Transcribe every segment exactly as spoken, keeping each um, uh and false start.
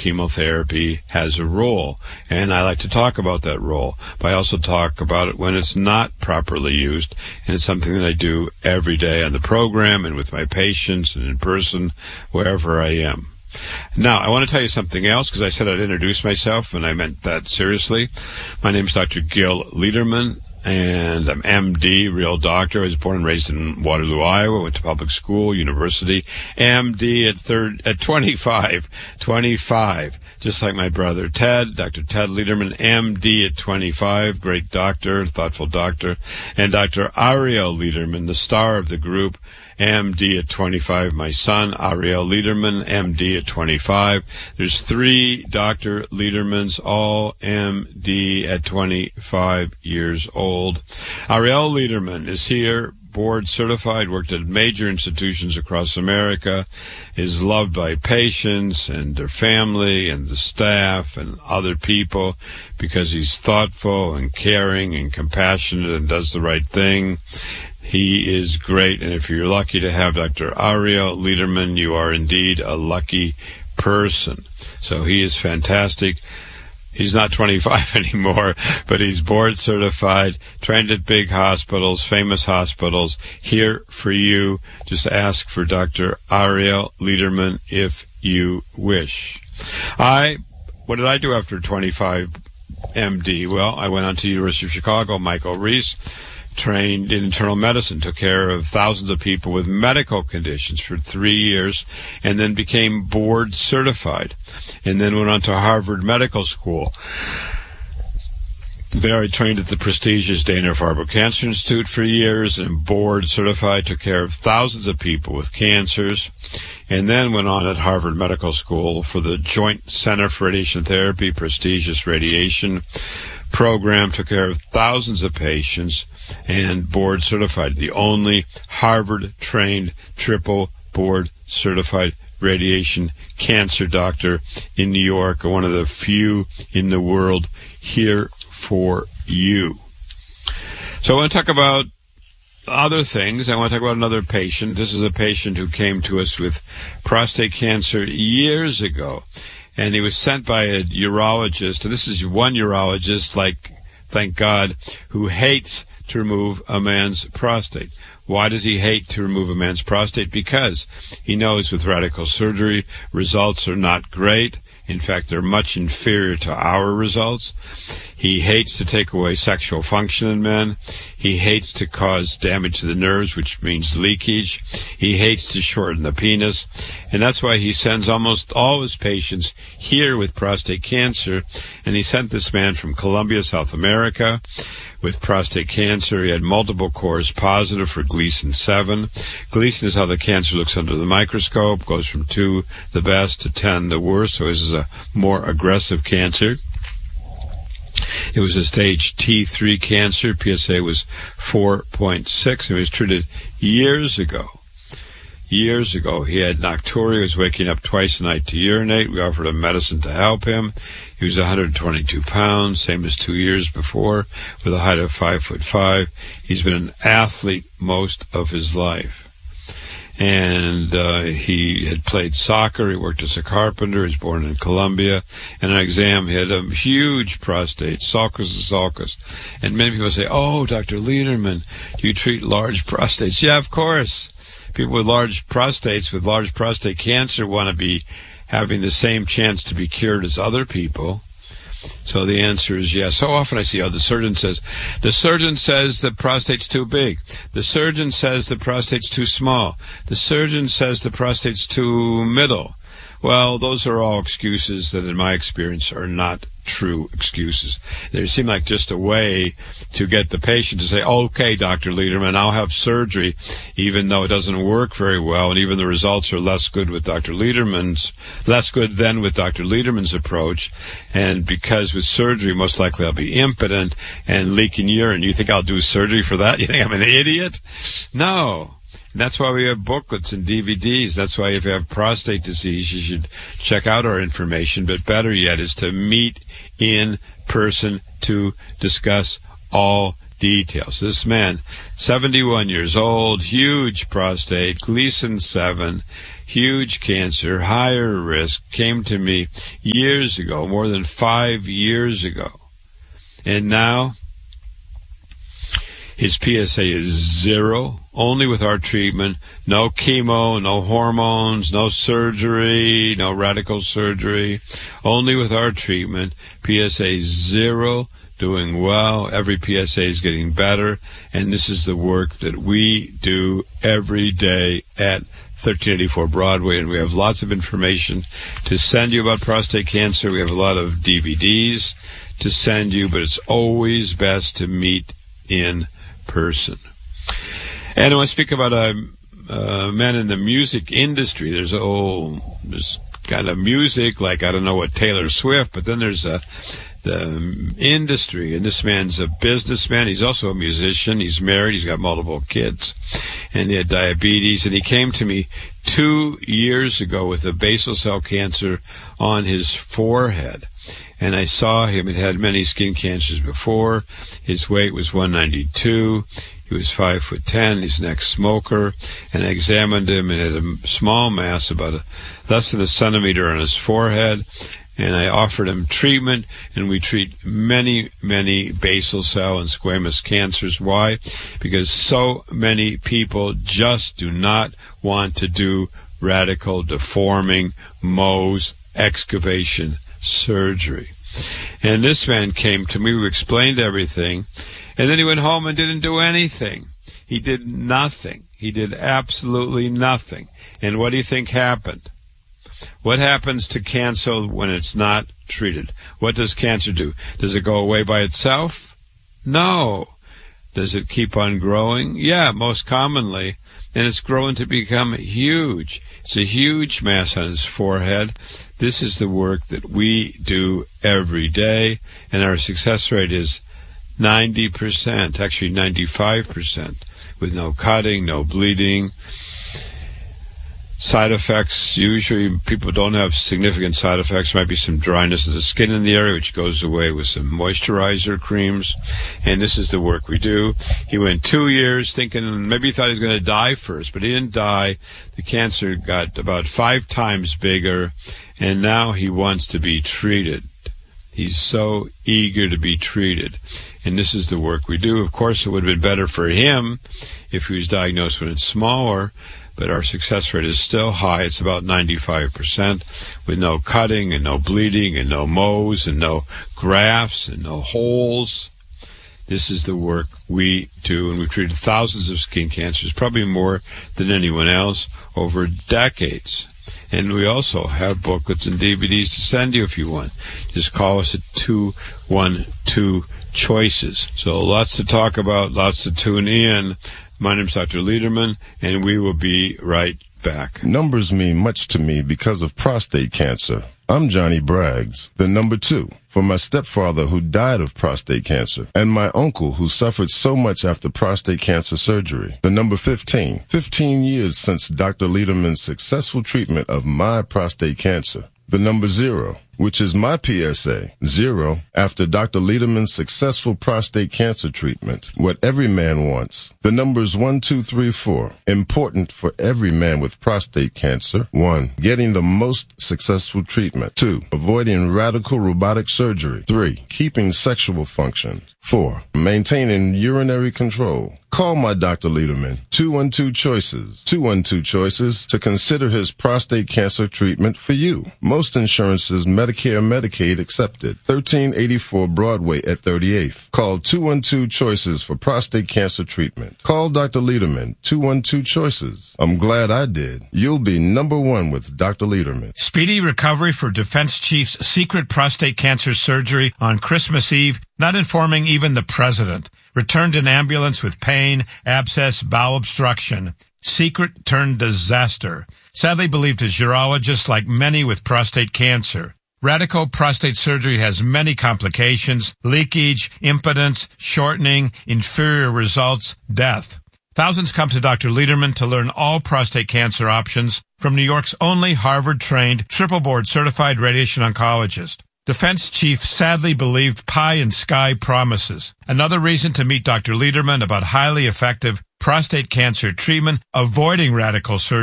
chemotherapy has a role, and I like to talk about that role, but I also talk about it when it's not properly used, and it's something that I do every day on the program and with my patients and in person, wherever I am. Now, I want to tell you something else, because I said I'd introduce myself, and I meant that seriously. My name is Doctor Gil Lederman, and I'm M D, real doctor. I was born and raised in Waterloo, Iowa. Went to public school, university. M D at third, at twenty-five. twenty-five. Just like my brother Ted, Doctor Ted Lederman, M D at twenty-five. Great doctor, thoughtful doctor. And Doctor Ariel Lederman, the star of the group, M D at twenty-five. My son, Ariel Lederman, M D at twenty-five. There's three Doctor Ledermans, all M D at twenty-five years old. Ariel Lederman is here, board certified, worked at major institutions across America, is loved by patients and their family and the staff and other people because he's thoughtful and caring and compassionate and does the right thing. He is great, and if you're lucky to have Doctor Ariel Lederman, you are indeed a lucky person. So he is fantastic. He's not twenty-five anymore, but he's board certified, trained at big hospitals, famous hospitals, here for you. Just ask for Doctor Ariel Lederman if you wish. I, what did I do after twenty-five M D? Well, I went on to the University of Chicago, Michael Reese, trained in internal medicine, took care of thousands of people with medical conditions for three years, and then became board certified, and then went on to Harvard Medical School. There I trained at the prestigious Dana-Farber Cancer Institute for years, and board certified, took care of thousands of people with cancers, and then went on at Harvard Medical School for the Joint Center for Radiation Therapy, prestigious radiation program, took care of thousands of patients, and board certified, the only Harvard-trained triple board certified radiation cancer doctor in New York, one of the few in the world, here for you. So I want to talk about other things. I want to talk about another patient. This is a patient who came to us with prostate cancer years ago, and he was sent by a urologist, and this is one urologist, like, thank God, who hates to remove a man's prostate. Why does he hate to remove a man's prostate? Because he knows with radical surgery, results are not great. In fact, they're much inferior to our results. He hates to take away sexual function in men. He hates to cause damage to the nerves, which means leakage. He hates to shorten the penis. And that's why he sends almost all his patients here with prostate cancer. And he sent this man from Colombia, South America, with prostate cancer. He had multiple cores positive for Gleason seven. Gleason is how the cancer looks under the microscope, goes from two, the best, to ten, the worst. So this is a more aggressive cancer. It was a stage T three cancer. P S A was four point six. It was treated years ago. Years ago. He had nocturia. He was waking up twice a night to urinate. We offered him medicine to help him. He was one hundred twenty-two pounds, same as two years before, with a height of five foot five. He's been an athlete most of his life. And uh, he had played soccer. He worked as a carpenter. He was born in Colombia. And on exam, he had a huge prostate, sulcus and sulcus. And many people say, oh, Doctor Lederman, do you treat large prostates? Yeah, of course. People with large prostates, with large prostate cancer, want to be having the same chance to be cured as other people. So the answer is yes. So often I see, oh, the surgeon says, the surgeon says the prostate's too big. The surgeon says the prostate's too small. The surgeon says the prostate's too middle. Well, those are all excuses that, in my experience, are not true excuses. They seem like just a way to get the patient to say, okay, Doctor Lederman, I'll have surgery, even though it doesn't work very well, and even the results are less good with Doctor Lederman's, less good than with Doctor Lederman's approach. And because with surgery, most likely I'll be impotent and leaking urine. You think I'll do surgery for that? You think I'm an idiot? No. And that's why we have booklets and D V Ds. That's why if you have prostate disease, you should check out our information. But better yet is to meet in person to discuss all details. This man, seventy-one years old, huge prostate, Gleason seven. huge cancer, higher risk, came to me years ago, more than five years ago. And now his P S A is zero, only with our treatment. No chemo, no hormones, no surgery, no radical surgery. Only with our treatment. P S A zero, doing well. Every P S A is getting better. And this is the work that we do every day at thirteen eighty-four Broadway. And we have lots of information to send you about prostate cancer. We have a lot of D V Ds to send you, but it's always best to meet in person. And I want to speak about uh, uh, men in the music industry. There's oh, there's kind of music like, I don't know what, Taylor Swift, but then there's a the industry, and this man's a businessman. He's also a musician. He's married. He's got multiple kids, and he had diabetes. And he came to me two years ago with a basal cell cancer on his forehead. And I saw him. He'd had many skin cancers before. His weight was one ninety-two. He was five foot ten. He's an ex-smoker. And I examined him, and had a small mass, about a, less than a centimeter on his forehead. And I offered him treatment, and we treat many, many basal cell and squamous cancers. Why? Because so many people just do not want to do radical deforming Mohs excavation surgery. And this man came to me, we explained everything, and then he went home and didn't do anything. He did nothing. He did absolutely nothing. And what do you think happened? What happens to cancer when it's not treated? What does cancer do? Does it go away by itself? No. Does it keep on growing? Yeah, most commonly. And it's grown to become huge. It's a huge mass on his forehead. This is the work that we do every day, and our success rate is ninety percent, actually ninety-five percent, with no cutting, no bleeding. Side effects, usually people don't have significant side effects. There might be some dryness of the skin in the area, which goes away with some moisturizer creams. And this is the work we do. He went two years thinking, maybe he thought he was going to die first, but he didn't die. The cancer got about five times bigger, and now he wants to be treated. He's so eager to be treated. And this is the work we do. Of course, it would have been better for him if he was diagnosed when it's smaller, but our success rate is still high. It's about ninety-five percent, with no cutting and no bleeding and no Mohs and no grafts and no holes. This is the work we do, and we've treated thousands of skin cancers, probably more than anyone else, over decades. And we also have booklets and D V Ds to send you if you want. Just call us at two one two choices. So lots to talk about, lots to tune in. My name's Doctor Lederman, and we will be right back. Numbers mean much to me because of prostate cancer. I'm Johnny Braggs, the number two, for my stepfather who died of prostate cancer, and my uncle who suffered so much after prostate cancer surgery. The number fifteen, fifteen years since Doctor Lederman's successful treatment of my prostate cancer. The number zero, which is my P S A, zero, after Doctor Lederman's successful prostate cancer treatment. What every man wants. The numbers one, two, three, four, important for every man with prostate cancer. One, getting the most successful treatment. Two, avoiding radical robotic surgery. Three, keeping sexual function. Four, maintaining urinary control. Call my Doctor Lederman, two one two choices, two one two choices, to consider his prostate cancer treatment for you. Most insurances, Medicare, Medicaid accepted. thirteen eighty-four Broadway at thirty-eighth. Call two one two choices for prostate cancer treatment. Call Doctor Lederman, two one two choices. I'm glad I did. You'll be number one with Doctor Lederman. Speedy recovery for Defense Chief's secret prostate cancer surgery on Christmas Eve, not informing even the president. Returned in ambulance with pain, abscess, bowel obstruction. Secret turned disaster. Sadly believed his urologist, like many with prostate cancer. Radical prostate surgery has many complications: leakage, impotence, shortening, inferior results, death. Thousands come to Doctor Lederman to learn all prostate cancer options from New York's only Harvard-trained, triple-board certified radiation oncologist. Defense chief sadly believed pie in sky promises. Another reason to meet Doctor Lederman about highly effective prostate cancer treatment, avoiding radical surgery.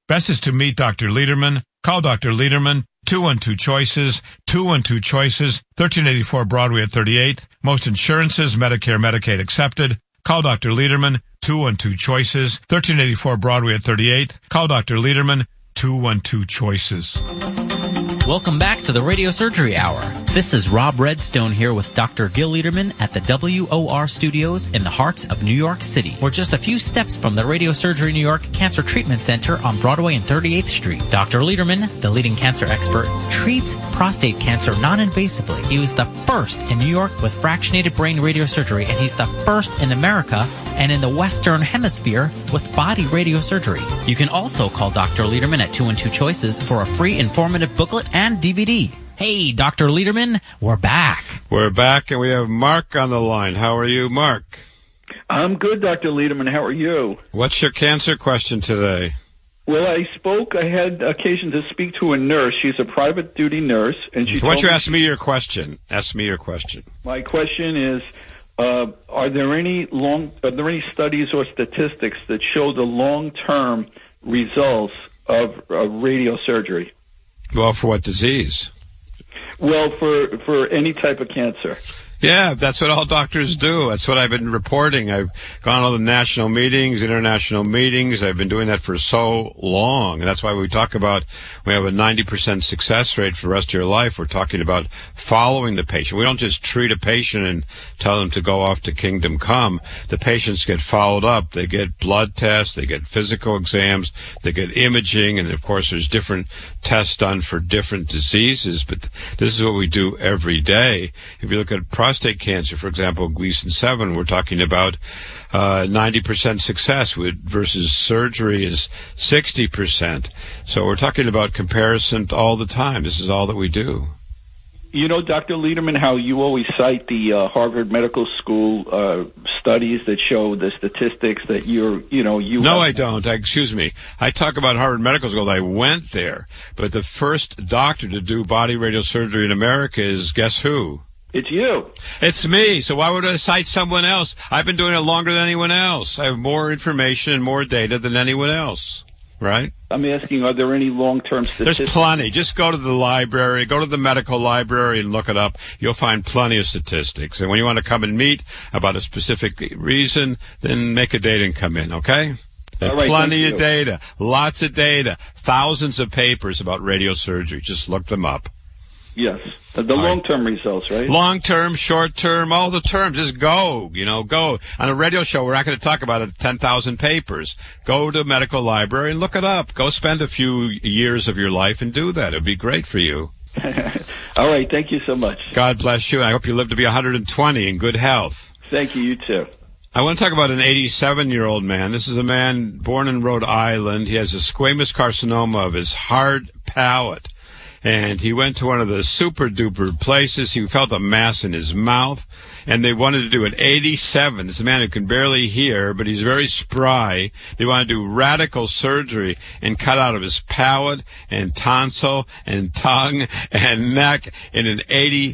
Best is to meet Doctor Lederman. Call Doctor Lederman, two one two choices, two one two choices, thirteen eighty-four Broadway at thirty-eighth. Most insurances, Medicare, Medicaid accepted. Call Doctor Lederman, two one two choices, thirteen eighty-four Broadway at thirty-eighth. Call Doctor Lederman, two one two choices. Welcome back to the Radio Surgery Hour. This is Rob Redstone here with Doctor Gil Lederman at the W O R Studios in the heart of New York City. We're just a few steps from the Radio Surgery New York Cancer Treatment Center on Broadway and thirty-eighth Street. Doctor Lederman, the leading cancer expert, treats prostate cancer non-invasively. He was the first in New York with fractionated brain radiosurgery, and he's the first in America and in the Western Hemisphere with body radiosurgery. You can also call Doctor Lederman at two one two choices for a free informative booklet and D V D. Hey, Doctor Lederman, we're back. We're back, and we have Mark on the line. How are you, Mark? I'm good, Doctor Lederman. How are you? What's your cancer question today? Well, I spoke, I had occasion to speak to a nurse. She's a private duty nurse, and she Why told don't you me ask me your question? Ask me your question. My question is, uh, are there any long, are there any studies or statistics that show the long-term results of uh, radiosurgery? Well, for what disease? Well, for for any type of cancer. Yeah, that's what all doctors do. That's what I've been reporting. I've gone to all the national meetings, international meetings. I've been doing that for so long. And that's why we talk about, we have a ninety percent success rate for the rest of your life. We're talking about following the patient. We don't just treat a patient and tell them to go off to kingdom come. The patients get followed up. They get blood tests. They get physical exams. They get imaging. And, of course, there's different tests done for different diseases. But this is what we do every day. If you look at prostate cancer, for example, Gleason seven, we're talking about uh, ninety percent success with, versus surgery is sixty percent. So we're talking about comparison all the time. This is all that we do. You know, Doctor Lederman, how you always cite the uh, Harvard Medical School uh, studies that show the statistics that you're, you know, you... No, have- I don't. I, excuse me. I talk about Harvard Medical School. I went there. But the first doctor to do body radiosurgery in America is, guess who? It's you. It's me. So why would I cite someone else? I've been doing it longer than anyone else. I have more information and more data than anyone else. Right? I'm asking, are there any long-term statistics? There's plenty. Just go to the library, go to the medical library and look it up. You'll find plenty of statistics. And when you want to come and meet about a specific reason, then make a date and come in, okay? There's All right, plenty thank of you. data, lots of data, thousands of papers about radiosurgery. Just look them up. Yes. The, the long-term results, right? Long-term, short-term, all the terms. Just go, you know, go. On a radio show, we're not going to talk about it, ten thousand papers. Go to a medical library and look it up. Go spend a few years of your life and do that. It would be great for you. All right. Thank you so much. God bless you, and I hope you live to be one hundred twenty in good health. Thank you. You too. I want to talk about an eighty-seven-year-old man. This is a man born in Rhode Island. He has a squamous carcinoma of his hard palate. And he went to one of the super-duper places. He felt a mass in his mouth, and they wanted to do an eighty-seven. This is a man who can barely hear, but he's very spry. They want to do radical surgery and cut out of his palate and tonsil and tongue and neck in an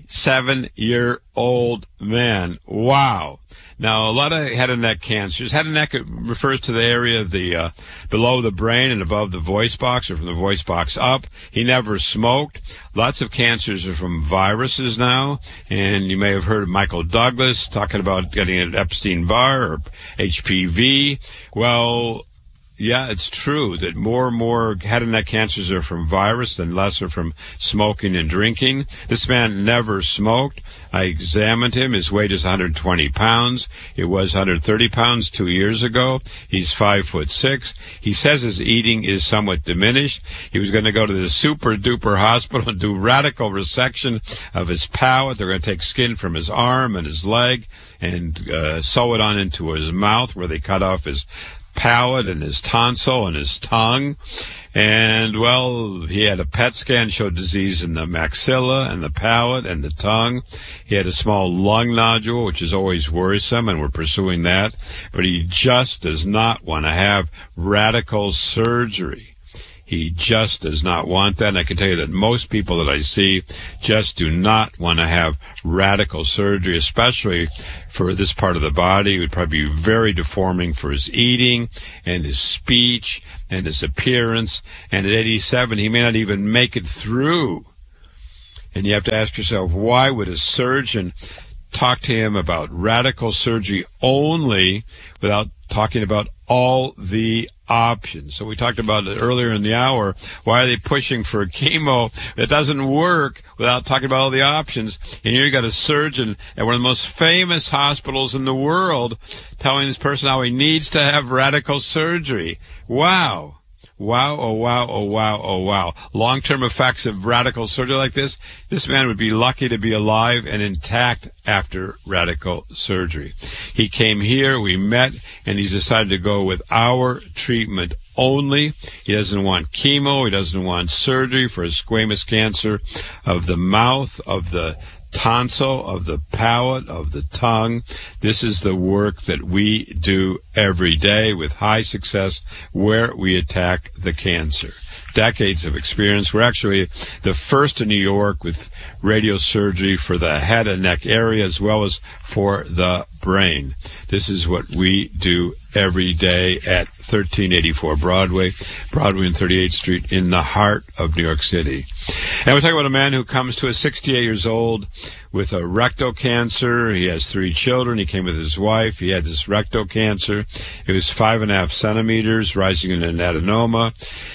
eighty-seven-year-old man. Wow. Now, a lot of head and neck cancers. Head and neck refers to the area of the uh, below the brain and above the voice box, or from the voice box up. He never smoked. Lots of cancers are from viruses now, and you may have heard of Michael Douglas talking about getting an Epstein-Barr or H P V. Well, yeah, it's true that more and more head and neck cancers are from virus than less are from smoking and drinking. This man never smoked. I examined him. His weight is one hundred twenty pounds. It was one hundred thirty pounds two years ago. He's five foot six. He says his eating is somewhat diminished. He was going to go to the super duper hospital and do radical resection of his palate. They're going to take skin from his arm and his leg and uh, sew it on into his mouth, where they cut off his palate and his tonsil and his tongue. And, well, he had a P E T scan, showed disease in the maxilla and the palate and the tongue. He had a small lung nodule, which is always worrisome, and we're pursuing that. But he just does not want to have radical surgery. He just does not want that. And I can tell you that most people that I see just do not want to have radical surgery, especially for this part of the body. It would probably be very deforming for his eating and his speech and his appearance. And at eighty-seven, he may not even make it through. And you have to ask yourself, why would a surgeon talk to him about radical surgery only without talking about all the options? So we talked about it earlier in the hour. Why are they pushing for chemo that doesn't work without talking about all the options? And here you got a surgeon at one of the most famous hospitals in the world telling this person how he needs to have radical surgery. Wow. Wow, oh wow, oh wow, oh wow. Long-term effects of radical surgery like this, this man would be lucky to be alive and intact after radical surgery. He came here, we met, and he's decided to go with our treatment only. He doesn't want chemo, he doesn't want surgery for his squamous cancer of the mouth, of the tonsil, of the palate, of the tongue. This is the work that we do every day with high success where we attack the cancer. Decades of experience. We're actually the first in New York with radiosurgery for the head and neck area as well as for the brain. This is what we do every day at thirteen eighty-four Broadway, Broadway and thirty-eighth Street in the heart of New York City. And we're talking about a man who comes to us sixty-eight years old with a rectal cancer. He has three children. He came with his wife. He had this rectal cancer. It was five and a half centimeters, rising in an adenoma.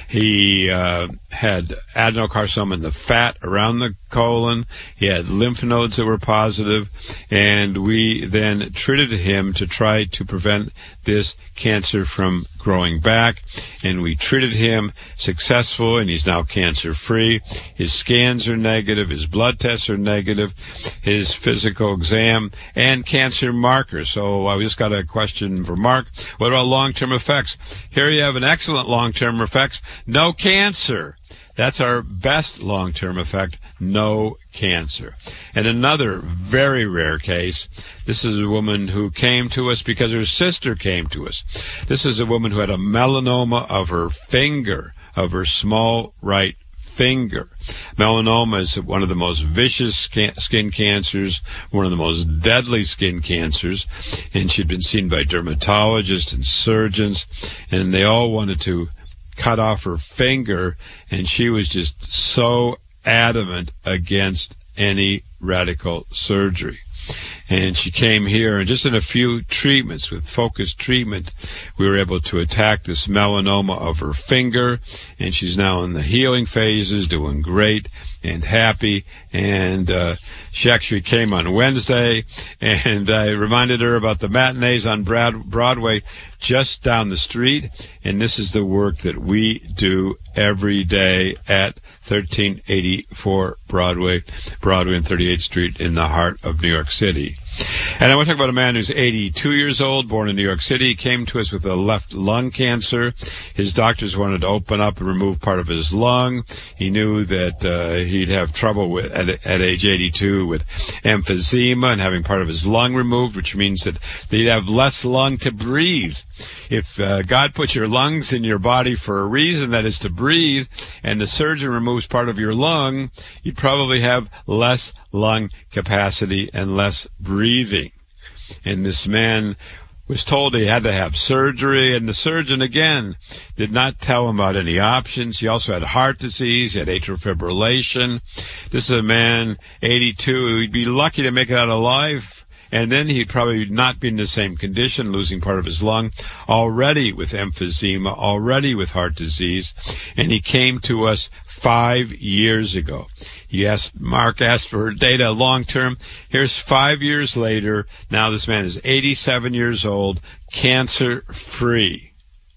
He uh, had adenocarcinoma in the fat around the colon. He had lymph nodes that were positive, and we then treated him to try to prevent this cancer from growing back, and we treated him successful, and he's now cancer-free. His scans are negative, his blood tests are negative, his physical exam, and cancer markers. So I just got a question for Mark. What about long-term effects? Here you have an excellent long-term effects. No cancer. That's our best long-term effect, no cancer. And another very rare case, this is a woman who came to us because her sister came to us. This is a woman who had a melanoma of her finger, of her small right finger. Melanoma is one of the most vicious skin cancers, one of the most deadly skin cancers, and she'd been seen by dermatologists and surgeons, and they all wanted to cut off her finger, and she was just so adamant against any radical surgery. And she came here, and just in a few treatments, with focused treatment, we were able to attack this melanoma of her finger, and she's now in the healing phases, doing great and happy. And uh, she actually came on Wednesday, and I reminded her about the matinees on Broadway just down the street, and this is the work that we do every day at thirteen eighty-four Broadway, Broadway and thirty-eighth Street in the heart of New York City. And I want to talk about a man who's eighty-two years old, born in New York City. He came to us with a left lung cancer. His doctors wanted to open up and remove part of his lung. He knew that uh, he'd have trouble with at, at age eighty-two with emphysema and having part of his lung removed, which means that he'd have less lung to breathe. If uh, God puts your lungs in your body for a reason, that is to breathe, and the surgeon removes part of your lung, you'd probably have less lung capacity and less breathing. And this man was told he had to have surgery, and the surgeon, again, did not tell him about any options. He also had heart disease. He had atrial fibrillation. This is a man, eighty-two, he'd be lucky to make it out alive. And then he'd probably not be in the same condition, losing part of his lung, already with emphysema, already with heart disease. And he came to us five years ago. He asked, Mark asked for data long-term. Here's five years later. Now this man is eighty-seven years old, cancer-free.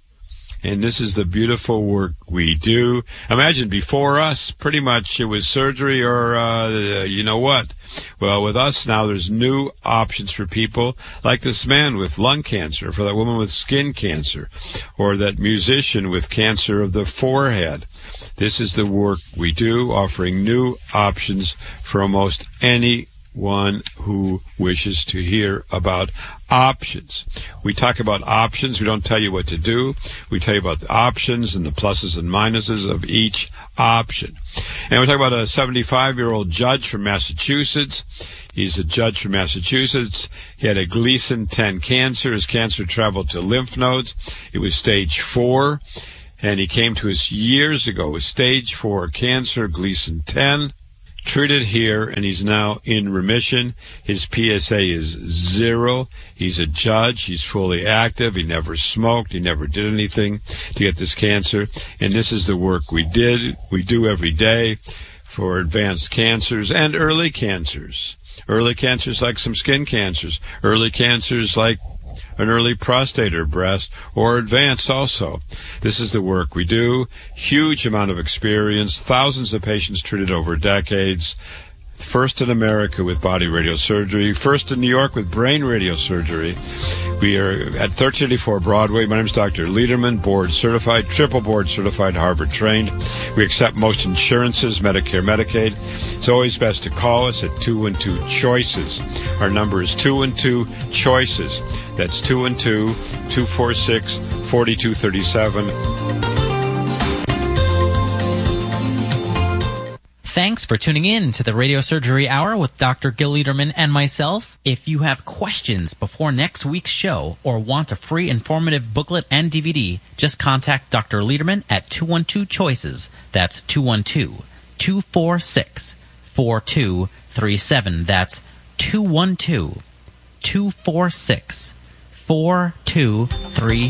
And this is the beautiful work we do. Imagine before us, pretty much it was surgery or, uh, you know what. Well, with us now, there's new options for people like this man with lung cancer, for that woman with skin cancer, or that musician with cancer of the forehead. This is the work we do, offering new options for almost any anyone who wishes to hear about options. We talk about options. We don't tell you what to do. We tell you about the options and the pluses and minuses of each option. And we talk about a seventy-five-year-old judge from Massachusetts. He's a judge from Massachusetts. He had a Gleason ten cancer. His cancer traveled to lymph nodes. It was stage four. And he came to us years ago with stage four cancer, Gleason ten. Treated here, and he's now in remission. His P S A is zero. He's a judge. He's fully active. He never smoked. He never did anything to get this cancer. And this is the work we did, we do every day for advanced cancers and early cancers. Early cancers like some skin cancers. Early cancers like an early prostate or breast, or advanced also. This is the work we do. Huge amount of experience, thousands of patients treated over decades. First in America with body radiosurgery, first in New York with brain radiosurgery. We are at thirteen eighty-four Broadway. My name is Doctor Lederman, board certified, triple board certified, Harvard trained. We accept most insurances, Medicare, Medicaid. It's always best to call us at two one two choices. Our number is two one two choices. That's two one two, two four six, four two three seven. Thanks for tuning in to the Radio Surgery Hour with Doctor Gil Lederman and myself. If you have questions before next week's show or want a free informative booklet and D V D, just contact Doctor Lederman at two one two choices. That's two one two, two four six, four two three seven. That's two one two, two four six, four two three